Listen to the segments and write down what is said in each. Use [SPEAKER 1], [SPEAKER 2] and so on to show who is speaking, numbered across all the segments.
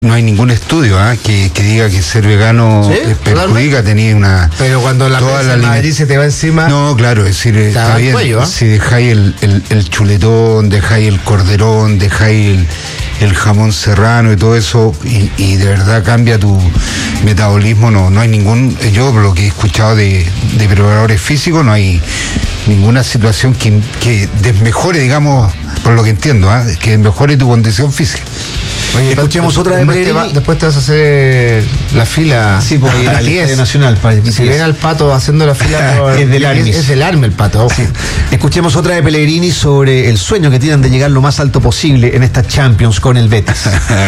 [SPEAKER 1] No hay ningún estudio que diga que ser vegano perjudica. Tenía una.
[SPEAKER 2] Pero cuando toda la Madrid se te va encima.
[SPEAKER 1] No, claro, es decir, está bien. Cuello, si dejáis el chuletón, dejáis el corderón, dejáis el jamón serrano y todo eso, y de verdad cambia tu metabolismo, no hay ningún. Yo, lo que he escuchado de preparadores físicos, no hay ninguna situación que desmejore, digamos, por lo que entiendo, que mejore tu condición física.
[SPEAKER 2] Oye, escuchemos otra de Pellegrini. Después te vas a hacer la fila.
[SPEAKER 3] Sí, por ir al Estadio Nacional.
[SPEAKER 2] Si ven al Pato haciendo la fila,
[SPEAKER 3] es del Army.
[SPEAKER 2] Es del Army el Pato.
[SPEAKER 3] Sí. Escuchemos otra de Pellegrini sobre el sueño que tienen de llegar lo más alto posible en esta Champions con el Betis.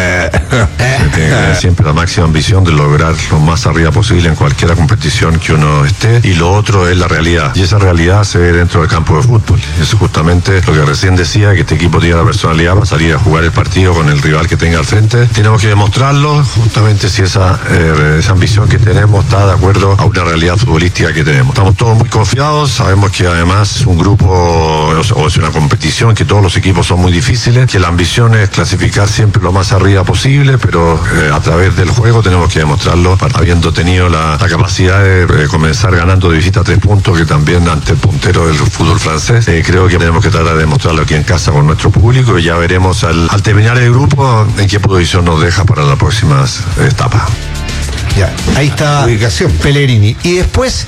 [SPEAKER 4] Siempre la máxima ambición de lograr lo más arriba posible en cualquier competición que uno esté, y lo otro es la realidad, y esa realidad se ve dentro del campo de fútbol. Eso es justamente lo que recién decía, que este equipo tiene la personalidad para salir a jugar el partido con el rival que tenga al frente. Tenemos que demostrarlo, justamente si esa ambición que tenemos está de acuerdo a una realidad futbolística que tenemos. Estamos todos muy confiados, sabemos que además es un grupo, o es una competición que todos los equipos son muy difíciles, que la ambición es clasificar siempre lo más arriba posible, pero a través del juego tenemos que demostrarlo, habiendo tenido la capacidad de comenzar ganando de visita 3 puntos, que también ante el puntero del fútbol francés. Creo que tenemos que tratar de demostrarlo aquí en casa con nuestro público, y ya veremos al terminar el grupo en qué posición nos deja para las próximas etapas.
[SPEAKER 3] Ya, ahí está
[SPEAKER 1] ubicación.
[SPEAKER 3] Pellegrini. Y después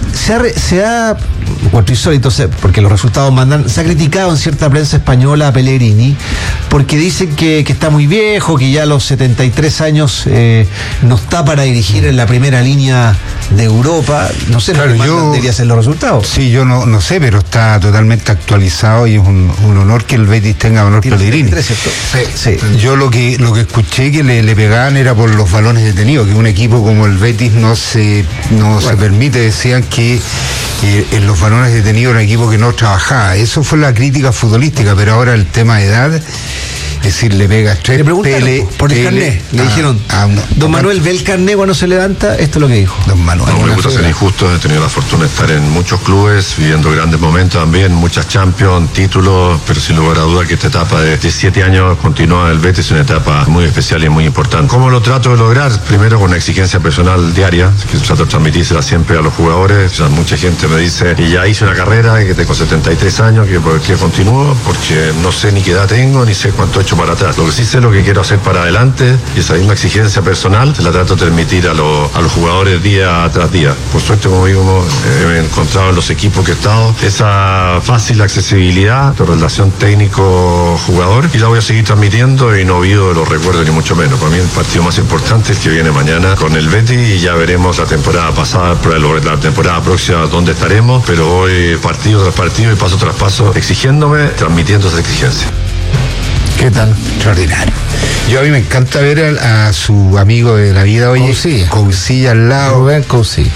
[SPEAKER 3] se ha cuatro insólito, porque los resultados mandan, se ha criticado en cierta prensa española a Pellegrini porque dicen que está muy viejo, que ya a los 73 años no está para dirigir en la primera línea de Europa. No sé,
[SPEAKER 1] claro,
[SPEAKER 3] debería ser los resultados.
[SPEAKER 1] Sí, yo no sé, pero está totalmente actualizado, y es un honor que el Betis tenga honor Pellegrini.
[SPEAKER 3] 73, ¿cierto?
[SPEAKER 1] Sí. Yo lo que escuché que le pegaban era por los balones detenidos, que un equipo como el Betis no se permite. Decían que en los balones detenidos era un equipo que no trabajaba. Eso fue la crítica futbolística, pero ahora el tema de edad, es decir, le pega estrés.
[SPEAKER 3] Le preguntaron por el carné. Le dijeron, don Manuel, ¿ve el carné cuando se levanta? Esto es lo que dijo.
[SPEAKER 1] Don Manuel.
[SPEAKER 4] No me gusta ser injusto, he tenido la fortuna de estar en muchos clubes, viviendo grandes momentos también, muchas Champions, títulos, pero sin lugar a duda que esta etapa de 7 años continúa en el Betis es una etapa muy especial y muy importante. ¿Cómo lo trato de lograr? Primero con una exigencia personal diaria, que trato de transmitírsela siempre a los jugadores. O sea, mucha gente me dice que ya hice una carrera, que tengo 73 años, que por qué continúo, porque no sé ni qué edad tengo, ni sé cuánto he hecho para atrás. Lo que sí sé es lo que quiero hacer para adelante, y esa misma exigencia personal se la trato de transmitir a los jugadores día tras día. Por suerte, como digo, he encontrado en los equipos que he estado esa fácil accesibilidad de relación técnico-jugador, y la voy a seguir transmitiendo, y no olvido de los recuerdos ni mucho menos. Para mí el partido más importante es que viene mañana con el Betis, y ya veremos la temporada pasada, la temporada próxima dónde estaremos, pero voy partido tras partido y paso tras paso exigiéndome, transmitiendo esa exigencia.
[SPEAKER 1] ¿Qué tal? Extraordinario. A mí me encanta ver a su amigo de la vida, Cousiña al lado.
[SPEAKER 2] Rubén Cousiña.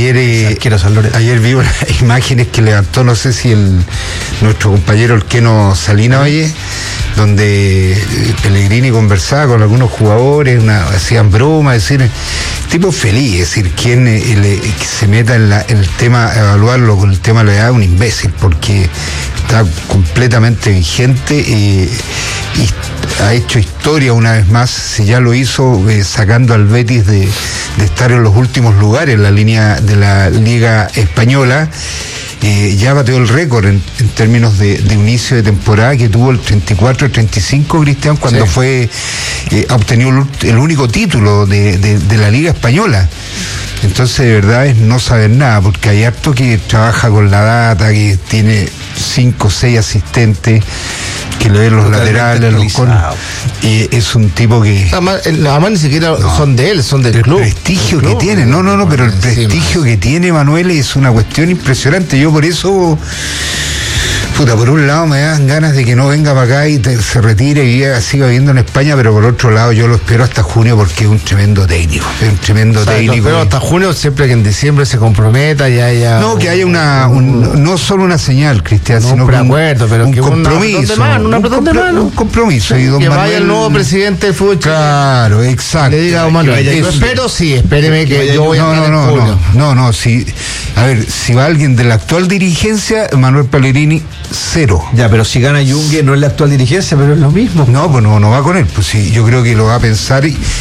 [SPEAKER 1] Ayer vi unas imágenes que levantó, no sé si nuestro compañero el Keno Salinas, donde Pellegrini conversaba con algunos jugadores, hacían bromas, es decir, tipo feliz, es decir, quien se meta en el tema, evaluarlo con el tema de la edad, un imbécil, porque está completamente vigente y ha hecho historia una vez más. Si ya lo hizo sacando al Betis de estar en los últimos lugares en la línea de la Liga Española, ya bateó el récord en términos de inicio de temporada, que tuvo el 34-35, Cristian, cuando obtenido el único título de la Liga Española. Entonces, de verdad es no saber nada, porque hay harto que trabaja con la data, que tiene 5 o 6 asistentes, que le ven los laterales, los conos, y es un tipo que...
[SPEAKER 2] Además ni siquiera son de él, son del club.
[SPEAKER 1] El prestigio que tiene, pero el prestigio que tiene Manuel es una cuestión impresionante. Yo por eso... por un lado me dan ganas de que no venga para acá y se retire y siga viviendo en España, pero por otro lado yo lo espero hasta junio, porque es un tremendo técnico. Técnico.
[SPEAKER 2] Pero hasta junio, siempre que en diciembre se comprometa y haya...
[SPEAKER 1] No, que haya no solo una señal, Cristian, sino
[SPEAKER 2] un acuerdo, pero
[SPEAKER 1] un compromiso. Un compromiso. Y
[SPEAKER 2] que vaya el nuevo presidente del fútbol chileno.
[SPEAKER 1] Claro, exacto.
[SPEAKER 2] Le diga a don Manuel, espéreme que yo voy a estar en junio.
[SPEAKER 1] No, a ver, si va alguien de la actual dirigencia, Manuel Pellegrini cero.
[SPEAKER 3] Ya, pero si gana Yungue no es la actual dirigencia, pero es lo mismo.
[SPEAKER 1] No, pues no va con él. Pues sí, yo creo que lo va a pensar